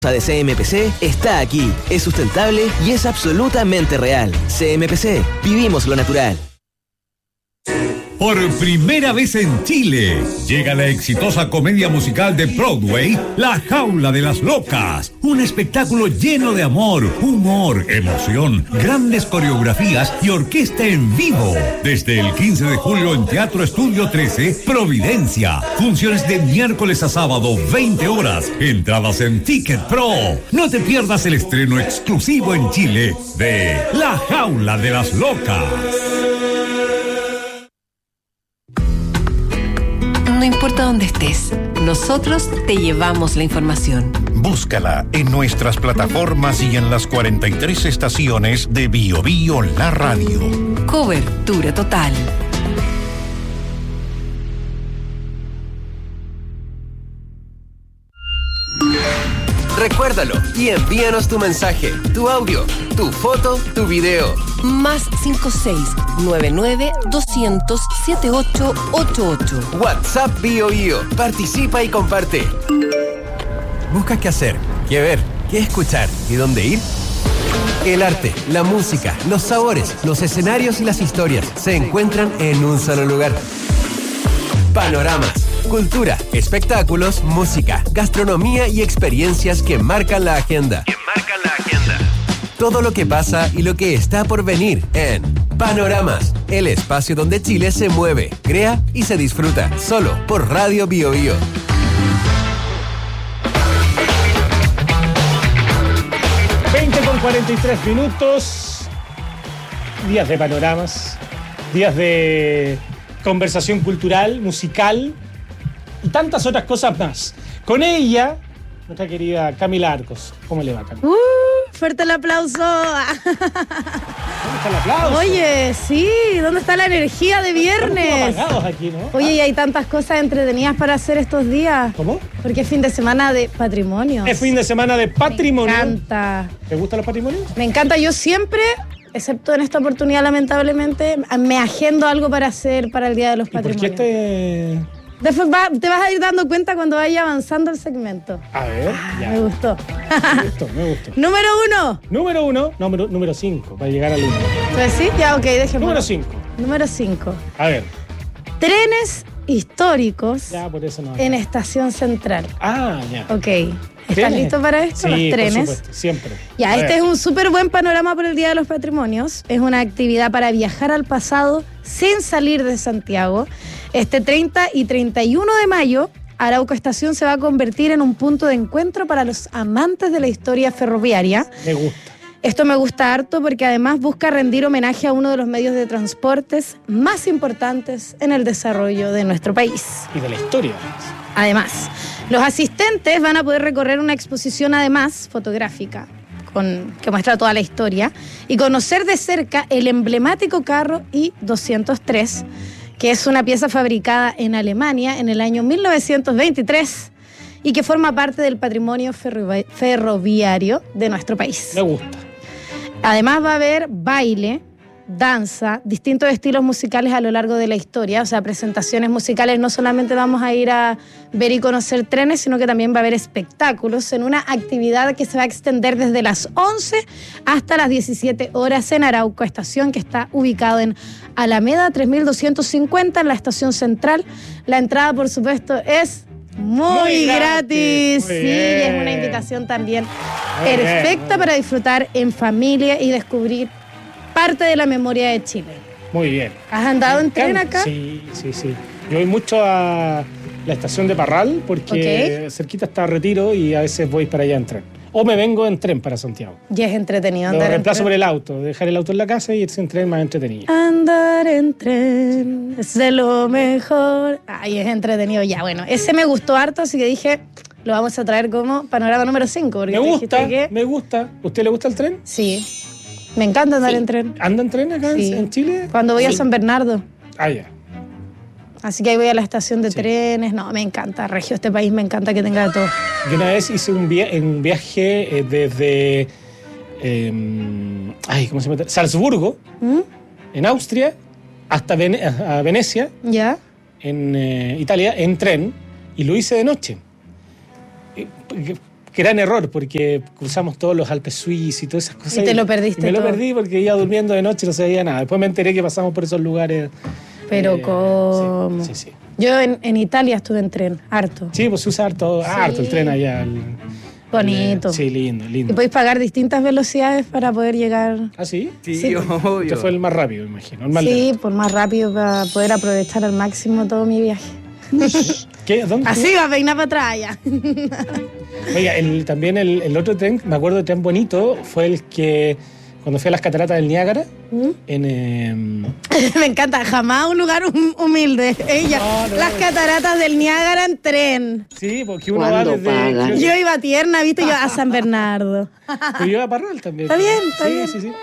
de CMPC está aquí, es sustentable y es absolutamente real. CMPC, vivimos lo natural. Por primera vez en Chile, llega la exitosa comedia musical de Broadway, La Jaula de las Locas. Un espectáculo lleno de amor, humor, emoción, grandes coreografías y orquesta en vivo. Desde el 15 de julio en Teatro Estudio 13, Providencia. Funciones de miércoles a sábado, 20 horas. Entradas en Ticket Pro. No te pierdas el estreno exclusivo en Chile de La Jaula de las Locas. No importa dónde estés, nosotros te llevamos la información. Búscala en nuestras plataformas y en las 43 estaciones de Bio Bio La Radio. Cobertura total. Recuérdalo y envíanos tu mensaje, tu audio, tu foto, tu video. Más 56-99-200-7888. WhatsApp Bio Bio. Participa y comparte. ¿Buscas qué hacer, qué ver, qué escuchar y dónde ir? El arte, la música, los sabores, los escenarios y las historias se encuentran en un solo lugar. Panoramas. Cultura, espectáculos, música, gastronomía y experiencias que marcan la agenda. Todo lo que pasa y lo que está por venir en Panoramas, el espacio donde Chile se mueve, crea y se disfruta, solo por Radio Bio Bio. Con 43 minutos, días de panoramas, días de conversación cultural, musical y tantas otras cosas más. Con ella, nuestra querida Camila Arcos. ¿Cómo le va, Camila? Fuerte el aplauso. ¿Dónde está el aplauso? Oye, sí, ¿dónde está la energía de viernes? Estamos apagados aquí, ¿no? Oye, y hay tantas cosas entretenidas para hacer estos días. ¿Cómo? Porque es fin de semana de patrimonio. Es fin de semana de patrimonio. Me encanta. ¿Te gustan los patrimonios? Me encanta. Yo siempre, excepto en esta oportunidad, lamentablemente, me agendo algo para hacer para el Día de los Patrimonios. ¿Por qué Después te vas a ir dando cuenta cuando vaya avanzando el segmento. A ver, ya. Me gustó. Me gustó. Número 1. Número 5, para llegar al 1. Pues sí, ya, ok, dejemos. Número 5. A ver. Trenes históricos ya, por eso no. en Estación Central. Ya. Ok. ¿Estás listo para esto? Sí, los trenes. por supuesto, siempre. Ya, este es un súper buen panorama por el Día de los Patrimonios. Es una actividad para viajar al pasado sin salir de Santiago. Este 30 y 31 de mayo, Arauco Estación se va a convertir en un punto de encuentro para los amantes de la historia ferroviaria. Me gusta. Esto me gusta harto porque además busca rendir homenaje a uno de los medios de transportes más importantes en el desarrollo de nuestro país. Y de la historia. Además, los asistentes van a poder recorrer una exposición además fotográfica que muestra toda la historia y conocer de cerca el emblemático carro I-203, que es una pieza fabricada en Alemania en el año 1923 y que forma parte del patrimonio ferroviario de nuestro país. Me gusta. Además va a haber baile, danza, distintos estilos musicales a lo largo de la historia, o sea, presentaciones musicales. No solamente vamos a ir a ver y conocer trenes, sino que también va a haber espectáculos en una actividad que se va a extender desde las 11 hasta las 17 horas en Arauco Estación, que está ubicado en Alameda 3250 en la Estación Central. La entrada, por supuesto, es muy gratis. Muy sí, bien. es una invitación también perfecta para disfrutar en familia y descubrir parte de la memoria de Chile. Muy bien. ¿Has andado en tren acá? Sí. Yo voy mucho a la estación de Parral porque cerquita está Retiro y a veces voy para allá en tren. O me vengo en tren para Santiago. Y es entretenido Lo andar en reemplazo tren. por el auto, dejar el auto en la casa y irse en tren más entretenido. Andar en tren es de lo mejor. Ay, es entretenido. Ya, bueno, ese me gustó harto, así que dije, lo vamos a traer como panorama número 5. Me gusta. ¿Usted le gusta el tren? Sí. Me encanta andar en tren. ¿Anda en tren acá en Chile? Cuando voy a San Bernardo. Ya. Así que ahí voy a la estación de trenes. No, me encanta, Regio, este país me encanta que tenga de todo. Yo una vez hice un viaje desde ¿cómo se llama? Salzburgo, en Austria, hasta a Venecia, ¿Ya? en Italia, en tren, y lo hice de noche. Gran error, porque cruzamos todos los Alpes suizos y todas esas cosas. Y te lo perdiste y me todo. lo perdí porque iba durmiendo de noche y no sabía nada. Después me enteré que pasamos por esos lugares. Pero ¿cómo? Sí. Yo en Italia estuve en tren, harto. Sí, pues se usa harto el tren allá. Bonito. Sí, lindo. Y podéis pagar distintas velocidades para poder llegar. ¿Ah, sí? Sí, obvio. Este fue el más rápido, me imagino. El más Sí, lento. por más rápido para poder aprovechar al máximo todo mi viaje. ¿Qué? ¿Dónde? Así va a peinar para atrás ya. Oiga, también el otro tren, me acuerdo de tren bonito, fue el que cuando fui a las cataratas del Niágara, Me encanta, jamás un lugar humilde. Ella, No. las cataratas del Niágara en tren. sí, porque uno va desde... creo que- Yo iba tierna, viste, yo a San Bernardo. Pero yo iba a Parral también. Está bien, está bien. Sí.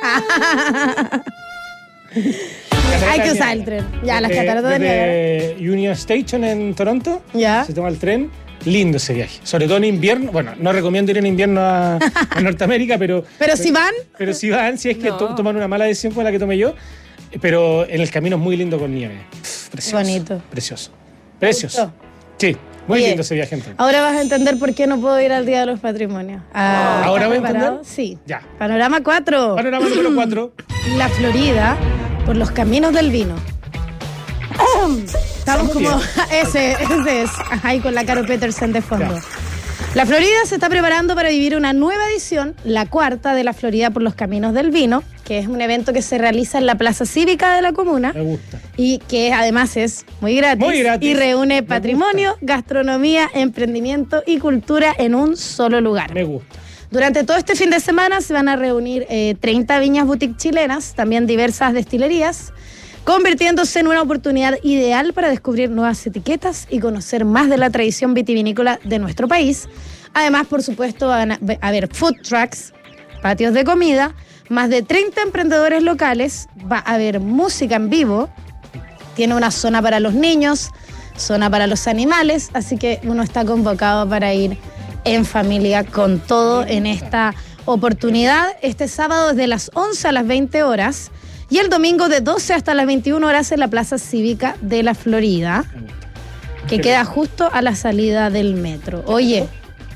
Hay que usar el tren. Ya, las cataratas del Niágara. Desde Union Station en Toronto, Ya. se toma el tren. Lindo ese viaje, sobre todo en invierno. Bueno, no recomiendo ir en invierno a Norteamérica, pero Si van, pero si van, si es que toman una mala decisión como la que tomé yo. Pero en el camino es muy lindo con nieve. Precioso. Bonito. Precioso. gustó? Sí, muy Oye, lindo ese viaje en tren. ahora vas a entender por qué no puedo ir al Día de los Patrimonios. ¿Ahora ¿estás voy a preparado? entender? Sí. Ya. Panorama 4. Panorama número 4. La Florida por los caminos del vino. Estamos como... Ese es. Ahí con la Caro Petersen de fondo. Ya. La Florida se está preparando para vivir una nueva edición, la cuarta de la Florida por los Caminos del Vino, que es un evento que se realiza en la Plaza Cívica de la comuna Me gusta. y que además es muy gratis, Muy gratis. y reúne Me patrimonio, gastronomía, emprendimiento y cultura en un solo lugar. Me gusta. Durante todo este fin de semana se van a reunir 30 viñas boutique chilenas, también diversas destilerías, convirtiéndose en una oportunidad ideal para descubrir nuevas etiquetas y conocer más de la tradición vitivinícola de nuestro país. Además, por supuesto, van a haber food trucks, patios de comida, más de 30 emprendedores locales, va a haber música en vivo, tiene una zona para los niños, zona para los animales, así que uno está convocado para ir en familia con todo en esta oportunidad. Este sábado desde las 11 a las 20 horas y el domingo de 12 hasta las 21 horas en la Plaza Cívica de la Florida, que queda justo a la salida del metro. Oye,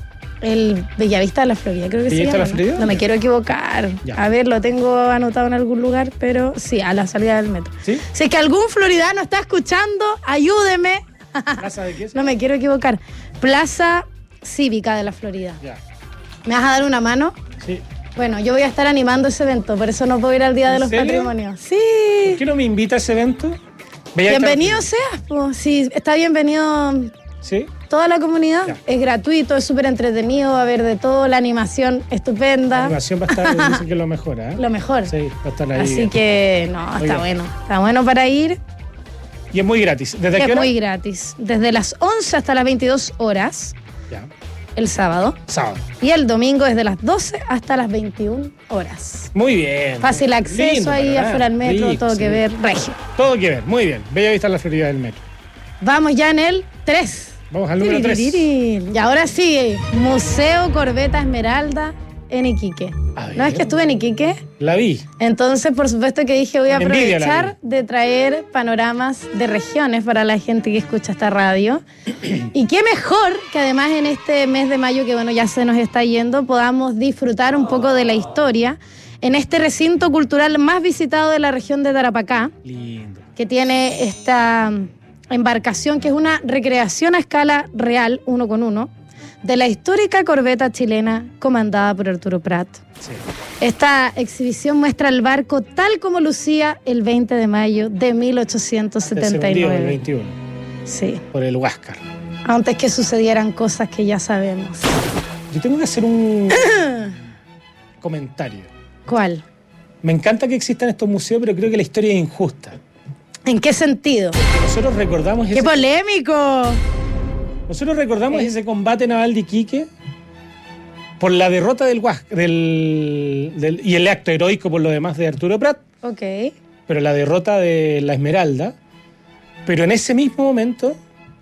el Bellavista de la Florida, creo que se ¿Bellavista de llama, la Florida? No me quiero equivocar. Ya. A ver, lo tengo anotado en algún lugar, pero sí, a la salida del metro. ¿Sí? Si es que algún floridano está escuchando, ayúdeme. ¿Plaza de qué es? No me quiero equivocar. Plaza Cívica de la Florida. Ya. ¿Me vas a dar una mano? Sí. Bueno, yo voy a estar animando ese evento, por eso no puedo ir al Día de ¿En los serio? Patrimonios. ¿Por Sí. qué no me invita a ese evento? Bienvenido seas, pues. Sí, está bienvenido ¿Sí? toda la comunidad. Ya. Es gratuito, es súper entretenido, va a haber de todo, la animación La estupenda. animación va a estar, dicen que es lo mejor, ¿eh? Lo mejor. Sí, va a estar ahí. Así que, no, está Oiga. bueno. Está bueno para ir. Y es muy gratis. ¿Desde qué Es hora? muy gratis. Desde las 11 hasta las 22 horas, Ya. el sábado. Sábado. Y el domingo desde las 12 hasta las 21 horas. Muy bien. Fácil acceso Lindo, ahí ¿verdad? afuera del metro, Rico, todo sí. que ver, regio. Todo que ver, muy bien. Bellavista en la Florida del metro. Vamos ya en el 3. Vamos al número 3. Y ahora sí, Museo Corbeta Esmeralda en Iquique. A ver. ¿No es que estuve en Iquique? La vi. Entonces, por supuesto que dije, voy a Con envidia la aprovechar de traer panoramas de regiones para la gente que escucha esta radio. Y qué mejor que además en este mes de mayo, que bueno, ya se nos está yendo, podamos disfrutar un poco de la historia en este recinto cultural más visitado de la región de Tarapacá, Lindo. que tiene esta embarcación que es una recreación a escala real, 1:1, de la histórica corbeta chilena comandada por Arturo Prat. Sí. Esta exhibición muestra el barco tal como lucía el 20 de mayo de Se hundió el 1879. 21 Sí, por el Huáscar. antes que sucedieran cosas que ya sabemos. Yo tengo que hacer un comentario. ¿Cuál? Me encanta que existan estos museos, pero creo que la historia es injusta. ¿En qué sentido? Nosotros recordamos ¡Qué polémico! ese combate naval de Iquique por la derrota del Huáscar y el acto heroico por lo demás de Arturo Prat, Ok. pero la derrota de la Esmeralda. Pero en ese mismo momento,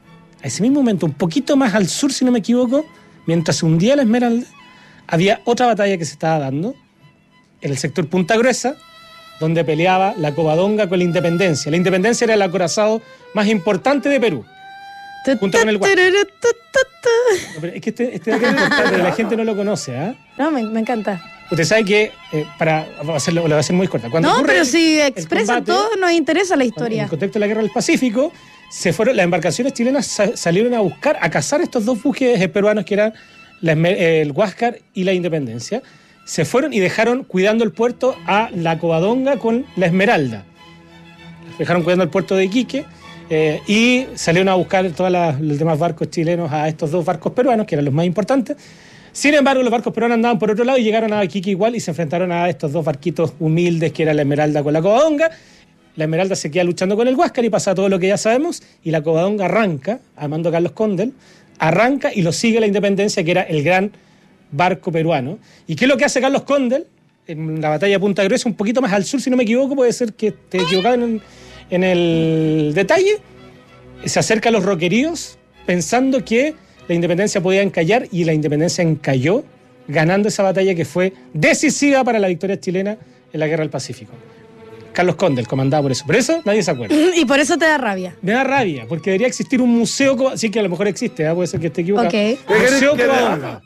un poquito más al sur, si no me equivoco, mientras se hundía la Esmeralda, había otra batalla que se estaba dando en el sector Punta Gruesa, donde peleaba la Covadonga con la Independencia. La Independencia era el acorazado más importante de Perú. junto con el Huáscar. No, pero es que este dato es importante, la gente no lo conoce, ¿ah? No, me encanta. Usted sabe que, lo voy a hacer muy corta. Cuando No, ocurre pero si el expresa combate, todo, nos interesa la en historia. el contexto de la Guerra del Pacífico, las embarcaciones chilenas salieron a cazar estos dos buques peruanos que eran el Huáscar y la Independencia. Se fueron y dejaron cuidando el puerto a la Covadonga con la Esmeralda. Dejaron cuidando el puerto de Iquique y salieron a buscar todos los demás barcos chilenos a estos dos barcos peruanos, que eran los más importantes. Sin embargo, los barcos peruanos andaban por otro lado y llegaron a Iquique igual y se enfrentaron a estos dos barquitos humildes que era la Esmeralda con la Covadonga. La Esmeralda se queda luchando con el Huáscar y pasa todo lo que ya sabemos, y la Covadonga arranca, al mando de Carlos Condel, arranca y lo sigue la Independencia, que era el gran barco peruano. ¿Y qué es lo que hace Carlos Condel? En la batalla de Punta Gruesa, un poquito más al sur, si no me equivoco, puede ser que esté equivocado en el detalle, se acerca a los roqueríos pensando que la Independencia podía encallar, y la Independencia encalló, ganando esa batalla que fue decisiva para la victoria chilena en la Guerra del Pacífico. Carlos Condel comandaba por eso. Por eso nadie se acuerda. Y por eso te da rabia. Me da rabia, porque debería existir un museo, sí, que a lo mejor existe, puede ser que esté equivocado. Ok. Museo Covadonga.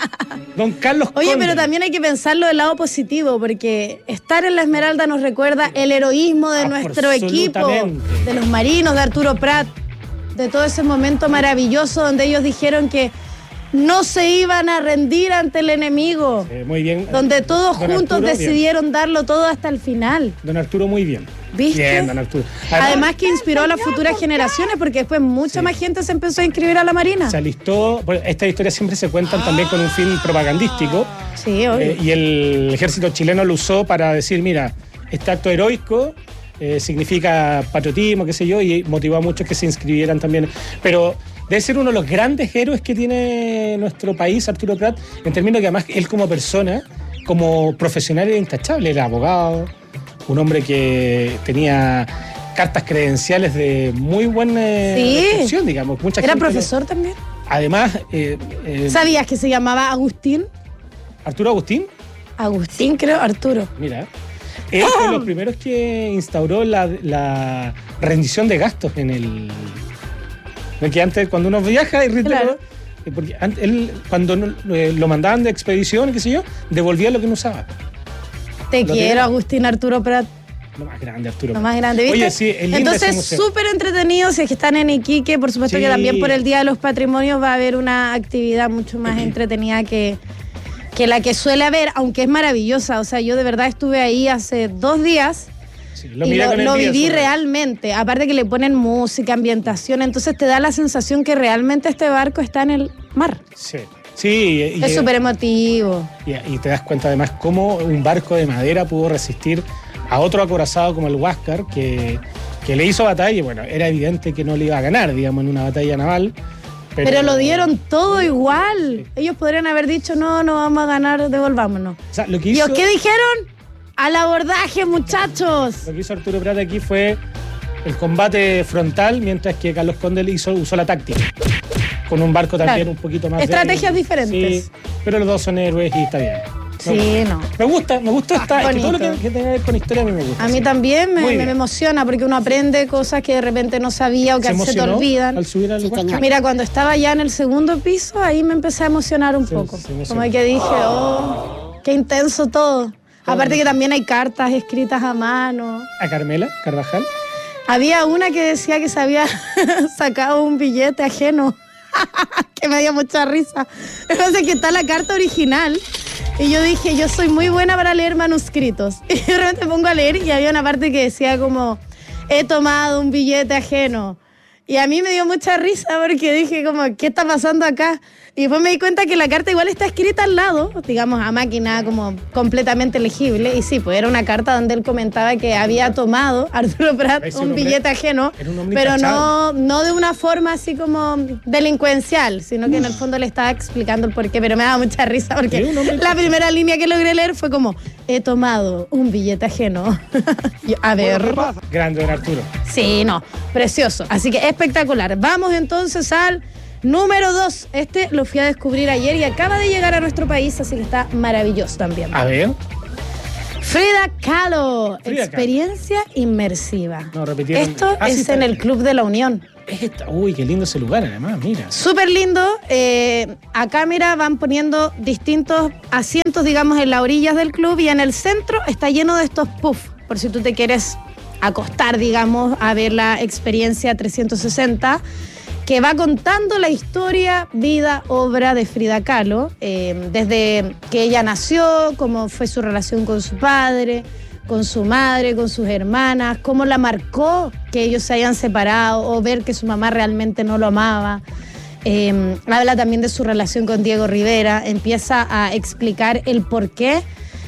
Don Carlos Condel. Oye, pero también hay que pensarlo del lado positivo, porque estar en la Esmeralda nos recuerda el heroísmo de nuestro equipo, de los marinos, de Arturo Prat, de todo ese momento maravilloso donde ellos dijeron que no se iban a rendir ante el enemigo. Muy bien. Donde todos juntos Arturo, decidieron bien. darlo todo hasta el final. Don Arturo, muy bien. ¿Viste? Bien, don Arturo. Además que inspiró a las futuras generaciones, porque después mucha más gente se empezó a inscribir a la Marina. Se alistó. Bueno, estas historias siempre se cuentan también con un fin propagandístico. Sí, obvio. Y el ejército chileno lo usó para decir, mira, este acto heroico significa patriotismo, qué sé yo, y motivó a muchos que se inscribieran también. Pero debe ser uno de los grandes héroes que tiene nuestro país, Arturo Prat, en términos que además él como persona, como profesional, era intachable. Era abogado, un hombre que tenía cartas credenciales de muy buena recepción, digamos. Mucha ¿Era gente profesor también? Además... ¿Sabías que se llamaba Agustín? ¿Arturo Agustín? Agustín, creo, Arturo. Mira, él fue de los primeros que instauró la rendición de gastos en el... Que antes, cuando uno viaja, Claro. porque él, cuando lo mandaban de expedición, qué sé yo, devolvía lo que no usaba. Te ¿Lo quiero, tiene? Agustín Arturo Prat. Lo más grande, Arturo. Lo más grande, ¿viste? Oye, sí, es lindo ese Entonces, museo. súper entretenido. Si es que están en Iquique, por supuesto Sí. que también por el Día de los Patrimonios va a haber una actividad mucho más entretenida que la que suele haber, aunque es maravillosa. O sea, yo de verdad estuve ahí hace 2 días. Sí, Y miré con el lo día, viví sobre- realmente. Aparte que le ponen música, ambientación, entonces te da la sensación que realmente este barco está en el mar. Sí. Sí, Es súper emotivo. y te das cuenta además cómo un barco de madera pudo resistir a otro acorazado como el Huáscar, que le hizo batalla, y bueno, era evidente que no le iba a ganar, digamos, en una batalla naval. Pero lo dieron todo igual. Ellos podrían haber dicho, no vamos a ganar, devolvámonos. O sea, lo que ¿Y hizo, qué dijeron? Al abordaje, muchachos. lo que hizo Arturo Prat aquí fue el combate frontal, mientras que Carlos Condel usó la táctica. Con un barco también Claro. un poquito más Estrategias débil. diferentes. Sí, pero los dos son héroes y está bien. Sí, no. Me gusta esta. Es que todo lo Bonito. que tenga que ver con historia a mí me gusta. A mí sí. también Muy me bien. emociona porque uno aprende cosas que de repente no sabía o que se te emocionó olvidan. al subir al Huáscar? Mira, cuando estaba ya en el segundo piso, ahí me empecé a emocionar un poco. se emocionó. Como que dije, oh, qué intenso todo. Aparte que también hay cartas escritas a mano. A Carmela Carvajal. Había una que decía que se había sacado un billete ajeno, que me dio mucha risa. Entonces que está la carta original. Y yo dije, yo soy muy buena para leer manuscritos. Y de repente me pongo a leer y había una parte que decía como, he tomado un billete ajeno. Y a mí me dio mucha risa porque dije como, ¿qué está pasando acá? Y después me di cuenta que la carta igual está escrita al lado, digamos, a máquina como completamente legible. Y sí, pues era una carta donde él comentaba que había tomado Arturo Prat Ese un hombre billete ajeno, era un hombre pero intachable. no de una forma así como delincuencial, sino que en el fondo le estaba explicando el porqué. Pero me daba mucha risa porque Era un hombre la intachable. primera línea que logré leer fue como, he tomado un billete ajeno. Yo, a ver... Grande, don Arturo. Sí, no, precioso. Así que espectacular. Vamos entonces al número 2. Este lo fui a descubrir ayer y acaba de llegar a nuestro país, así que está maravilloso también. A ver. Frida Kahlo, Frida Kahlo. experiencia inmersiva. No, repitieron. Esto Ah, sí, es está en bien. el Club de la Unión. Uy, qué lindo ese lugar, además, mira. Súper lindo. Acá, mira, van poniendo distintos asientos, digamos, en las orillas del club, y en el centro está lleno de estos puffs, por si tú te quieres acostar, digamos, a ver la experiencia 360, que va contando la historia, vida, obra de Frida Kahlo, desde que ella nació, cómo fue su relación con su padre, con su madre, con sus hermanas, cómo la marcó que ellos se hayan separado o ver que su mamá realmente no lo amaba. Habla también de su relación con Diego Rivera, empieza a explicar el por qué,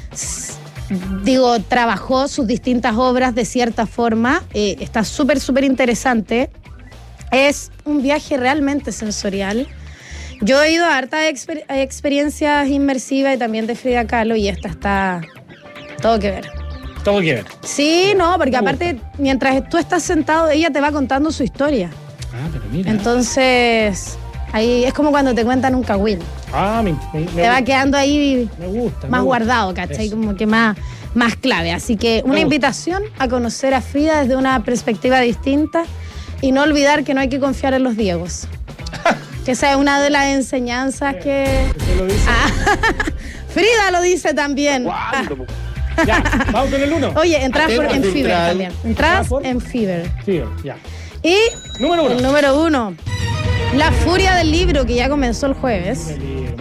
trabajó sus distintas obras de cierta forma. Está súper, súper interesante. Es un viaje realmente sensorial. Yo he ido a hartas experiencias inmersivas y también de Frida Kahlo, y esta está todo que ver. Todo que ver. Sí, no, porque aparte, mientras tú estás sentado, ella te va contando su historia. Pero mira. Entonces, ahí es como cuando te cuentan un cagüín. Te va quedando ahí más guardado, ¿cachai? Eso. Como que más clave. Así que una invitación a conocer a Frida desde una perspectiva distinta y no olvidar que no hay que confiar en los Diegos. Que esa es una de las enseñanzas que... ¿Eso lo dice? Frida lo dice también. Ya, vamos con el 1. Oye, entras en Fever también. Entras en Fever. Fever, ya. Y número 1. El número 1. La Furia del Libro, que ya comenzó el jueves.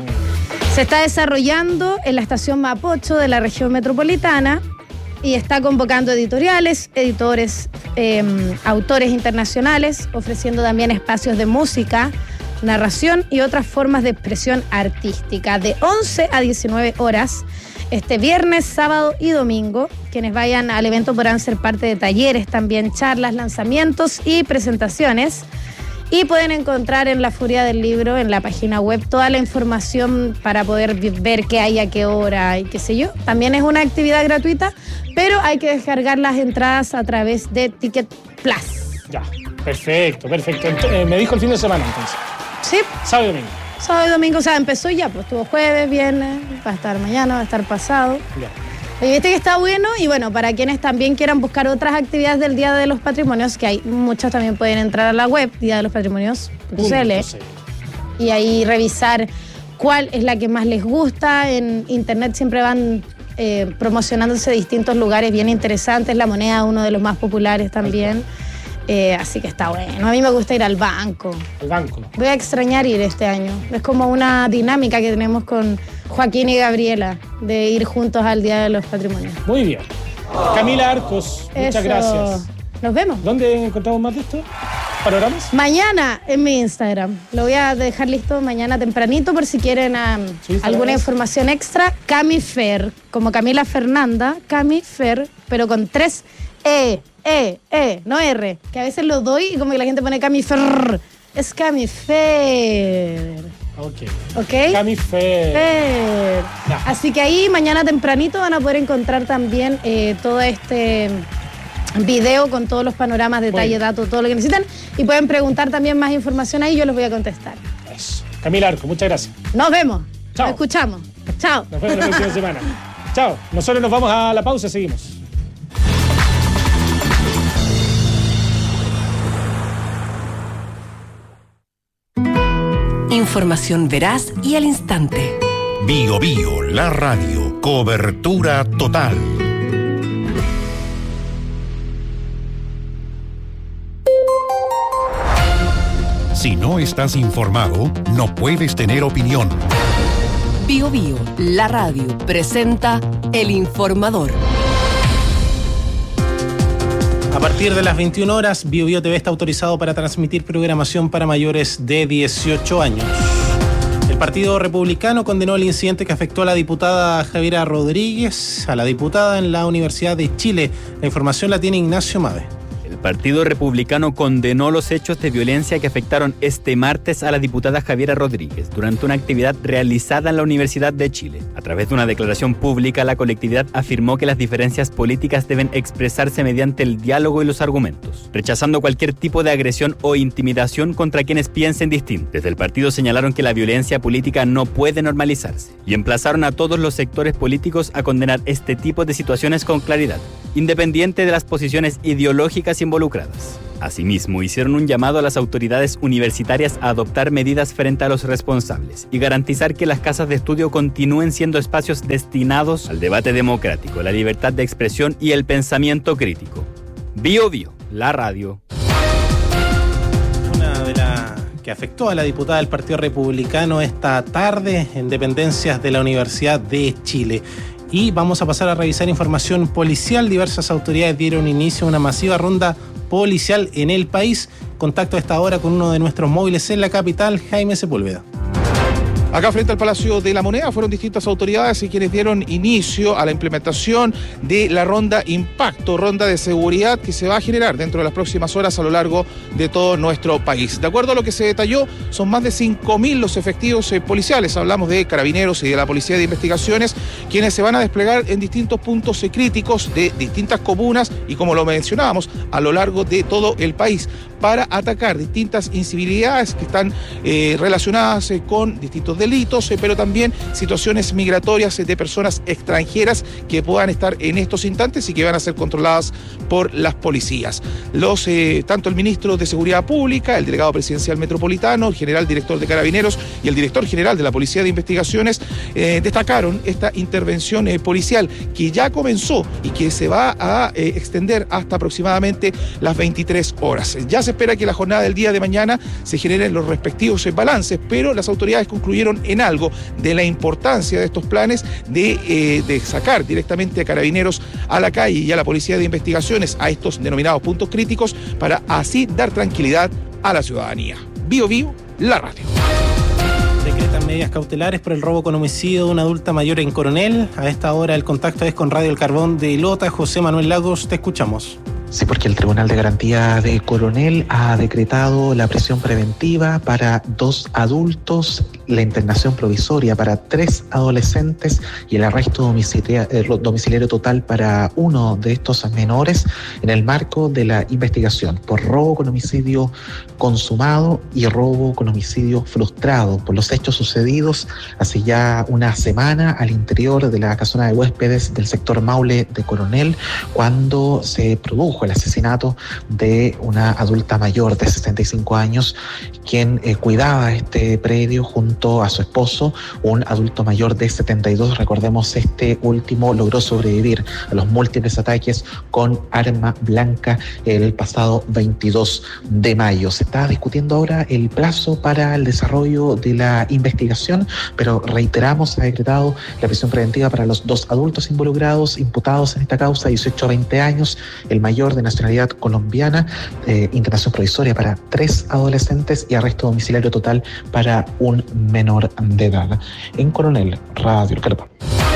Se está desarrollando en la estación Mapocho de la región metropolitana y está convocando editoriales, editores, autores internacionales, ofreciendo también espacios de música, narración y otras formas de expresión artística de 11 a 19 horas. Este viernes, sábado y domingo. Quienes vayan al evento podrán ser parte de talleres, también charlas, lanzamientos y presentaciones. Y pueden encontrar en La Furia del Libro, en la página web, toda la información para poder ver qué hay a qué hora y qué sé yo. También es una actividad gratuita, pero hay que descargar las entradas a través de Ticket Plus. Ya, perfecto. Me dijo el fin de semana, entonces. Sí. Sábado y domingo. Sábado y domingo, o sea, empezó ya, pues estuvo jueves, viernes, va a estar mañana, va a estar pasado. Ya. Y viste que está bueno, y bueno, para quienes también quieran buscar otras actividades del Día de los Patrimonios, que hay muchas, también pueden entrar a la web, diadelospatrimoниos.cl, y ahí revisar cuál es la que más les gusta. En internet siempre van promocionándose distintos lugares bien interesantes, La Moneda, uno de los más populares también. Así que está bueno. A mí me gusta ir al banco. Al banco. Voy a extrañar ir este año. Es como una dinámica que tenemos con Joaquín y Gabriela de ir juntos al Día de los Patrimonios. Muy bien. Camila Arcos, muchas gracias. Nos vemos. ¿Dónde encontramos más de esto? ¿Panoramas? Mañana en mi Instagram. Lo voy a dejar listo mañana tempranito por si quieren alguna información extra. Camifer, como Camila Fernanda, Camifer, pero con 3 no R, que a veces lo doy y como que la gente pone Camifer. Es Camifer. Ok. Camifer. Así que ahí mañana tempranito van a poder encontrar también todo este video con todos los panoramas, detalle, datos, todo lo que necesitan. Y pueden preguntar también más información ahí, yo les voy a contestar. Eso. Camila Arco, muchas gracias. Nos vemos. Chao. Nos escuchamos. Chao. Nos vemos la próxima semana. Chao. Nosotros nos vamos a la pausa, seguimos. Información veraz y al instante. Bio Bio, la radio. Cobertura total. Si no estás informado, no puedes tener opinión. Bio Bio, la radio, presenta El Informador. A partir de las 21 horas, Bio Bio TV está autorizado para transmitir programación para mayores de 18 años. El Partido Republicano condenó el incidente que afectó a la diputada Javiera Rodríguez, a la diputada en la Universidad de Chile. La información la tiene Ignacio Mave. El Partido Republicano condenó los hechos de violencia que afectaron este martes a la diputada Javiera Rodríguez durante una actividad realizada en la Universidad de Chile. A través de una declaración pública, la colectividad afirmó que las diferencias políticas deben expresarse mediante el diálogo y los argumentos, rechazando cualquier tipo de agresión o intimidación contra quienes piensen distinto. Desde el partido señalaron que la violencia política no puede normalizarse y emplazaron a todos los sectores políticos a condenar este tipo de situaciones con claridad, independiente de las posiciones ideológicas involucradas. Asimismo, hicieron un llamado a las autoridades universitarias a adoptar medidas frente a los responsables y garantizar que las casas de estudio continúen siendo espacios destinados al debate democrático, la libertad de expresión y el pensamiento crítico. Bio Bio, la radio. Una de las que afectó a la diputada del Partido Republicano esta tarde en dependencias de la Universidad de Chile. Y vamos a pasar a revisar información policial. Diversas autoridades dieron inicio a una masiva ronda policial en el país. Contacto a esta hora con uno de nuestros móviles en la capital, Jaime Sepúlveda. Acá frente al Palacio de la Moneda fueron distintas autoridades y quienes dieron inicio a la implementación de la ronda Impacto, ronda de seguridad que se va a generar dentro de las próximas horas a lo largo de todo nuestro país. De acuerdo a lo que se detalló, son más de 5.000 los efectivos policiales. Hablamos de carabineros y de la Policía de Investigaciones, quienes se van a desplegar en distintos puntos críticos de distintas comunas y, como lo mencionábamos, a lo largo de todo el país para atacar distintas incivilidades que están relacionadas con distintos delitos, pero también situaciones migratorias de personas extranjeras que puedan estar en estos instantes y que van a ser controladas por las policías. Tanto el ministro de Seguridad Pública, el delegado presidencial metropolitano, el general director de Carabineros y el director general de la Policía de Investigaciones destacaron esta intervención policial que ya comenzó y que se va a extender hasta aproximadamente las 23 horas. Ya se espera que la jornada del día de mañana se generen los respectivos balances, pero las autoridades concluyeron en algo de la importancia de estos planes de sacar directamente a Carabineros a la calle y a la Policía de Investigaciones a estos denominados puntos críticos para así dar tranquilidad a la ciudadanía. Bio Bio, la radio. Decretan medidas cautelares por el robo con homicidio de una adulta mayor en Coronel. A esta hora el contacto es con Radio El Carbón de Lota. José Manuel Lagos, te escuchamos. Sí, porque el Tribunal de Garantía de Coronel ha decretado la prisión preventiva para 2 adultos, la internación provisoria para 3 adolescentes y el arresto domiciliario total para 1 de estos menores en el marco de la investigación por robo con homicidio consumado y robo con homicidio frustrado por los hechos sucedidos hace ya una semana al interior de la casona de huéspedes del sector Maule de Coronel, cuando se produjo el asesinato de una adulta mayor de 65 años quien cuidaba este predio junto a su esposo, un adulto mayor de 72. Recordemos, este último logró sobrevivir a los múltiples ataques con arma blanca el pasado 22 de mayo. Se está discutiendo ahora el plazo para el desarrollo de la investigación, pero reiteramos, se ha decretado la prisión preventiva para los 2 adultos involucrados, imputados en esta causa, 18 a 20 años, el mayor de nacionalidad colombiana, internación provisoria para 3 adolescentes y arresto domiciliario total para un menor de edad. En Coronel, Radio El Carbón.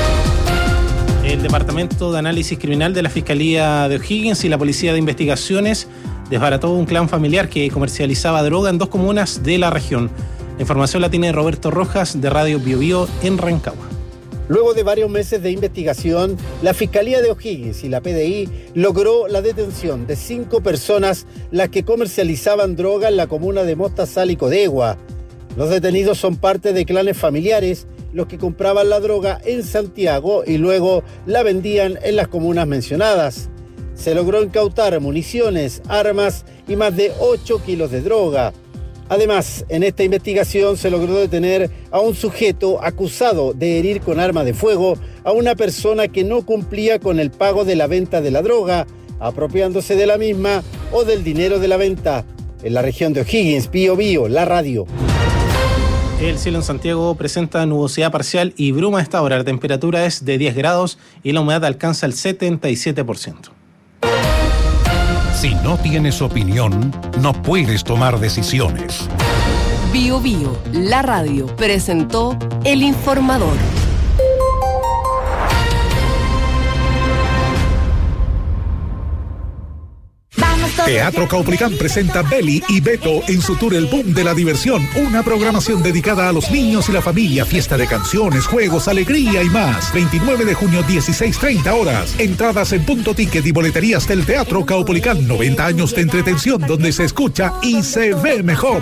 El Departamento de Análisis Criminal de la Fiscalía de O'Higgins y la Policía de Investigaciones desbarató un clan familiar que comercializaba droga en 2 comunas de la región. La información la tiene Roberto Rojas de Radio Bio Bio en Rancagua. Luego de varios meses de investigación, la Fiscalía de O'Higgins y la PDI logró la detención de 5 personas las que comercializaban droga en la comuna de Mostazal y Codegua. Los detenidos son parte de clanes familiares, los que compraban la droga en Santiago y luego la vendían en las comunas mencionadas. Se logró incautar municiones, armas y más de 8 kilos de droga. Además, en esta investigación se logró detener a un sujeto acusado de herir con arma de fuego a una persona que no cumplía con el pago de la venta de la droga, apropiándose de la misma o del dinero de la venta. En la región de O'Higgins, Bio Bio, la radio. El cielo en Santiago presenta nubosidad parcial y bruma a esta hora. La temperatura es de 10 grados y la humedad alcanza el 77%. Si no tienes opinión, no puedes tomar decisiones. Bio Bio, la radio, presentó El Informador. Teatro Caupolicán presenta Beli y Beto en su tour El Boom de la Diversión, una programación dedicada a los niños y la familia, fiesta de canciones, juegos, alegría y más. 29 de junio, 16:30 horas. Entradas en Punto Ticket y boleterías del Teatro Caupolicán. 90 años de entretención donde se escucha y se ve mejor.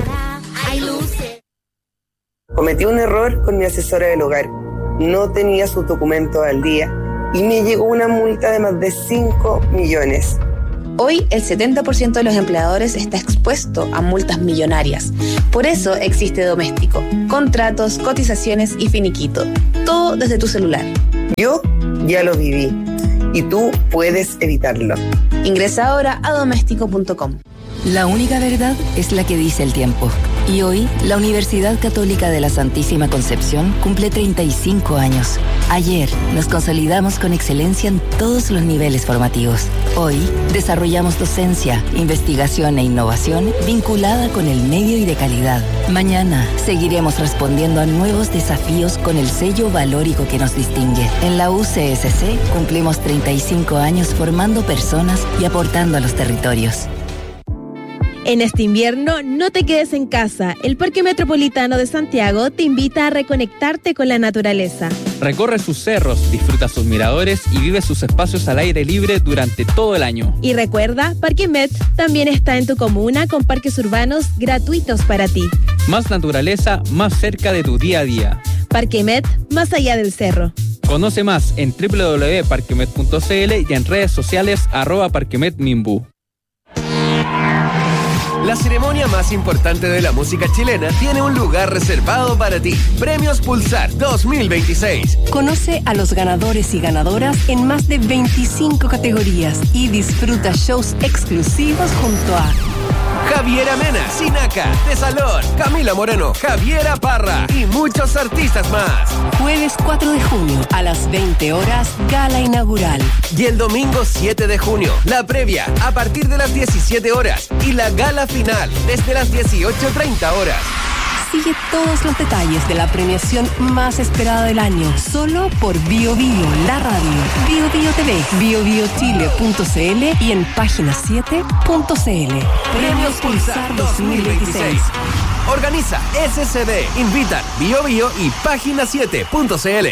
Cometí un error con mi asesora del hogar. No tenía sus documentos al día y me llegó una multa de más de 5 millones. Hoy, el 70% de los empleadores está expuesto a multas millonarias. Por eso existe Doméstico. Contratos, cotizaciones y finiquito. Todo desde tu celular. Yo ya lo viví y tú puedes evitarlo. Ingresa ahora a doméstico.com. La única verdad es la que dice el tiempo. Y hoy, la Universidad Católica de la Santísima Concepción cumple 35 años. Ayer, nos consolidamos con excelencia en todos los niveles formativos. Hoy, desarrollamos docencia, investigación e innovación vinculada con el medio y de calidad. Mañana, seguiremos respondiendo a nuevos desafíos con el sello valórico que nos distingue. En la UCSC, cumplimos 35 años formando personas y aportando a los territorios. En este invierno, no te quedes en casa. El Parque Metropolitano de Santiago te invita a reconectarte con la naturaleza. Recorre sus cerros, disfruta sus miradores y vive sus espacios al aire libre durante todo el año. Y recuerda, Parque Met también está en tu comuna con parques urbanos gratuitos para ti. Más naturaleza, más cerca de tu día a día. Parque Met, más allá del cerro. Conoce más en www.parquemet.cl y en redes sociales @parquemetminbu. La ceremonia más importante de la música chilena tiene un lugar reservado para ti. Premios Pulsar 2026. Conoce a los ganadores y ganadoras en más de 25 categorías y disfruta shows exclusivos junto a Javiera Mena, Sinaca, Tesalón, Camila Moreno, Javiera Parra y muchos artistas más. Jueves 4 de junio a las 20 horas, gala inaugural. Y el domingo 7 de junio, la previa a partir de las 17 horas y la gala final desde las 18:30 horas. Sigue todos los detalles de la premiación más esperada del año, solo por Bio Bio, la radio, Bio Bio TV, biobiochile.cl y en página7.cl. Premios Pulsar 2026. Organiza SCD, invitan Bio Bio y página7.cl.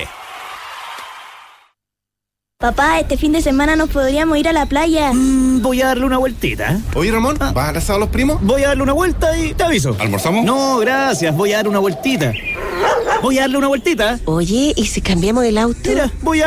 Papá, este fin de semana nos podríamos ir a la playa. Voy a darle una vueltita. Oye, Ramón, ¿vas a casar a los primos? Voy a darle una vuelta y te aviso. ¿Almorzamos? No, gracias. Voy a darle una vueltita. Oye, ¿y si cambiamos el auto? Mira, voy a